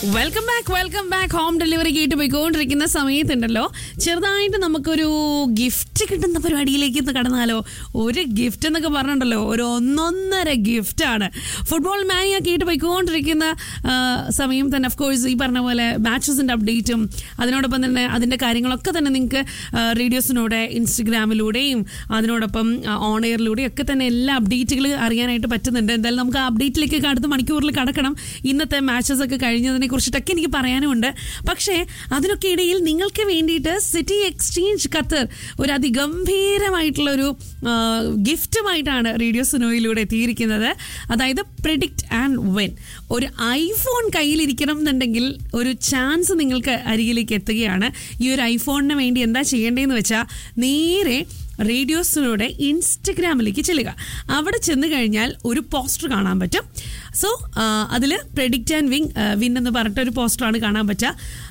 Welcome back home delivery കേട്ട് പോയിക്കൊണ്ടിരിക്കുന്ന സമയത്തുണ്ടല്ലോ ചെറുതായിട്ട് നമുക്കൊരു ഗിഫ്റ്റ് കിട്ടുന്ന പരിപാടിയിലേക്ക് കടന്നാലോ. ഒരു ഗിഫ്റ്റ് എന്നൊക്കെ പറഞ്ഞിട്ടുണ്ടല്ലോ, ഒരു ഒന്നൊന്നര ഗിഫ്റ്റാണ്. ഫുട്ബോൾ മാനിയ കേട്ട് പോയിക്കൊണ്ടിരിക്കുന്ന സമയം തന്നെ ഓഫ്കോഴ്സ് ഈ പറഞ്ഞ പോലെ മാച്ചസിൻ്റെ അപ്ഡേറ്റും അതിനോടൊപ്പം തന്നെ അതിൻ്റെ കാര്യങ്ങളൊക്കെ തന്നെ നിങ്ങൾക്ക് റേഡിയോസിലൂടെ ഇൻസ്റ്റഗ്രാമിലൂടെയും അതിനോടൊപ്പം ഓൺ എയറിലൂടെയും ഒക്കെ തന്നെ എല്ലാ അപ്ഡേറ്റുകൾ അറിയാനായിട്ട് പറ്റുന്നുണ്ട്. എന്തായാലും നമുക്ക് ആ അപ്ഡേറ്റിലേക്ക് അടുത്ത മണിക്കൂറിൽ കടക്കണം. ഇന്നത്തെ മാച്ചസ് ഒക്കെ കഴിഞ്ഞതിനെ കുറിച്ചിട്ടൊക്കെ എനിക്ക് പറയാനുമുണ്ട്. പക്ഷേ അതിനൊക്കെ ഇടയിൽ നിങ്ങൾക്ക് വേണ്ടിയിട്ട് സിറ്റി എക്സ്ചേഞ്ച് ഖത്തർ ഒരു അതിഗംഭീരമായിട്ടുള്ളൊരു ഗിഫ്റ്റുമായിട്ടാണ് റേഡിയോ സുനോയിലൂടെ എത്തിയിരിക്കുന്നത്. അതായത് പ്രെഡിക്റ്റ് ആൻഡ് വിൻ. ഒരു ഐഫോൺ കയ്യിലിരിക്കണം എന്നുണ്ടെങ്കിൽ ഒരു ചാൻസ് നിങ്ങൾക്ക് അരികിലേക്ക് എത്തുകയാണ്. ഈ ഒരു ഐഫോണിന് വേണ്ടി എന്താ ചെയ്യേണ്ടതെന്ന് വെച്ചാൽ നേരെ റേഡിയോസിലൂടെ ഇൻസ്റ്റഗ്രാമിലേക്ക് ചെല്ലുക. അവിടെ ചെന്ന് കഴിഞ്ഞാൽ ഒരു പോസ്റ്റർ കാണാൻ പറ്റും. സോ അതിൽ പ്രെഡിക്റ്റ് ആൻഡ് വിൻ എന്ന് പറഞ്ഞിട്ടൊരു പോസ്റ്ററാണ് കാണാൻ പറ്റുക.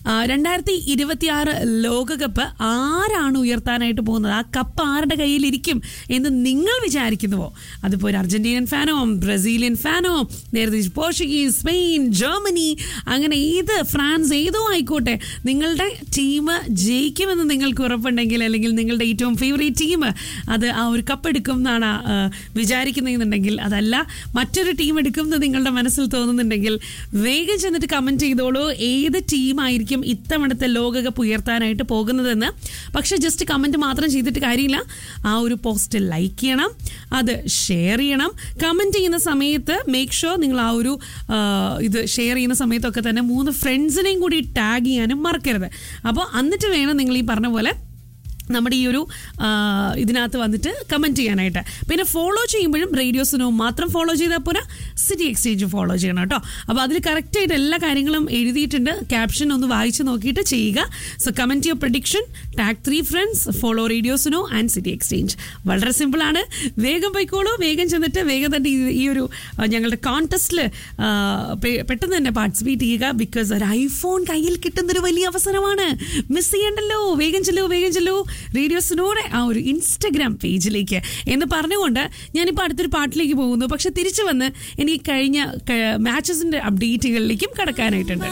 2026 ലോകകപ്പ് ആരാണ് ഉയർത്താനായിട്ട് പോകുന്നത്, ആ കപ്പ് ആരുടെ കയ്യിലിരിക്കും എന്ന് നിങ്ങൾ വിചാരിക്കുന്നുവോ? അതിപ്പോൾ ഒരു അർജന്റീനൻ ഫാനോ ബ്രസീലിയൻ ഫാനോ നേരത്തെ പോർച്ചുഗീസ്, സ്പെയിൻ, ജർമ്മനി, അങ്ങനെ ഫ്രാൻസ് ഏതോ ആയിക്കോട്ടെ, നിങ്ങളുടെ ടീം ജയിക്കുമെന്ന് നിങ്ങൾക്ക് ഉറപ്പുണ്ടെങ്കിൽ, അല്ലെങ്കിൽ നിങ്ങളുടെ ഏറ്റവും ഫേവറേറ്റ് ടീം അത് ആ ഒരു കപ്പ് എടുക്കും എന്നാണ് വിചാരിക്കുന്നതെന്നുണ്ടെങ്കിൽ, അതല്ല മറ്റൊരു ടീം എടുക്കും എന്ന് നിങ്ങളുടെ മനസ്സിൽ തോന്നുന്നുണ്ടെങ്കിൽ വേഗം ചെന്നിട്ട് കമൻറ്റ് ചെയ്തോളൂ ഏത് ടീമായിരിക്കും ഇത്തവണത്തെ ലോകകപ്പ് ഉയർത്താനായിട്ട് പോകുന്നതെന്ന്. പക്ഷേ ജസ്റ്റ് കമൻറ്റ് മാത്രം ചെയ്തിട്ട് കാര്യമില്ല. ആ ഒരു പോസ്റ്റ് ലൈക്ക് ചെയ്യണം, അത് ഷെയർ ചെയ്യണം. കമൻറ്റ് ചെയ്യുന്ന സമയത്ത് മേക്ക് ഷുവർ നിങ്ങൾ ആ ഒരു ഇത് ഷെയർ ചെയ്യുന്ന സമയത്തൊക്കെ തന്നെ 3 ഫ്രണ്ട്സിനെയും കൂടി ടാഗ് ചെയ്യാനും മറക്കരുത്. അപ്പോൾ എന്നിട്ട് വേണം നിങ്ങൾ ഈ പറഞ്ഞ പോലെ നമ്മുടെ ഈ ഒരു ഇതിനകത്ത് വന്നിട്ട് കമൻറ്റ് ചെയ്യാനായിട്ട്. പിന്നെ ഫോളോ ചെയ്യുമ്പോഴും റേഡിയോ സുനോ മാത്രം ഫോളോ ചെയ്താൽ പോരാ, സിറ്റി എക്സ്ചേഞ്ച് ഫോളോ ചെയ്യണം കേട്ടോ. അപ്പോൾ അതിൽ കറക്റ്റായിട്ട് എല്ലാ കാര്യങ്ങളും എഴുതിയിട്ടുണ്ട്. ക്യാപ്ഷൻ ഒന്ന് വായിച്ച് നോക്കിയിട്ട് ചെയ്യുക. So comment your prediction, tag 3 friends, follow radio Suno and city exchange. വളരെ സിമ്പിളാണ്. വേഗം പോയിക്കോളൂ, വേഗം ചെന്നിട്ട് വേഗം തന്നെ ഈ ഒരു ഞങ്ങളുടെ കോൺടെസ്റ്റിൽ പെട്ടെന്ന് തന്നെ പാർട്ടിസിപ്പേറ്റ് ചെയ്യുക. ബിക്കോസ് ഒരു ഐഫോൺ കയ്യിൽ കിട്ടുന്നൊരു വലിയ അവസരമാണ്. മിസ് ചെയ്യണ്ടല്ലോ. വേഗം ചെല്ലൂ റേഡിയോസിനോടെ ആ ഒരു ഇൻസ്റ്റഗ്രാം പേജിലേക്ക് എന്ന് പറഞ്ഞുകൊണ്ട് ഞാനിപ്പോൾ അടുത്തൊരു പാട്ടിലേക്ക് പോകുന്നു. പക്ഷെ തിരിച്ചു വന്ന് എനിക്ക് കഴിഞ്ഞ മാച്ചസിന്റെ അപ്ഡേറ്റുകളിലേക്കും കടക്കാനായിട്ടുണ്ട്.